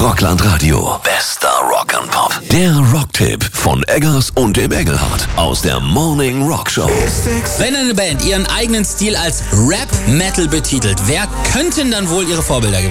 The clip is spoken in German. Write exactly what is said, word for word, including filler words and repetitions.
Rockland Radio. Bester Rock'n'Pop. Der Rocktipp von Eggers und dem Engelhardt aus der Morning Rock Show. Wenn eine Band ihren eigenen Stil als Rap-Metal betitelt, wer könnten dann wohl ihre Vorbilder gewesen